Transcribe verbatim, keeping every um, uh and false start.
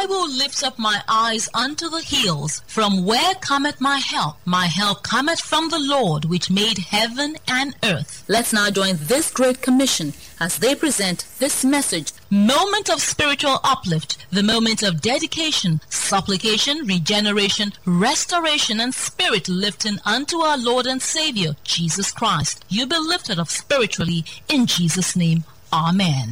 I will lift up my eyes unto the hills, from where cometh my help? My help cometh from the Lord, which made heaven and earth. Let's now join this great commission as they present this message. Moment of spiritual uplift, the moment of dedication, supplication, regeneration, restoration, and spirit lifting unto our Lord and Savior, Jesus Christ. You be lifted up spiritually in Jesus' name. Amen.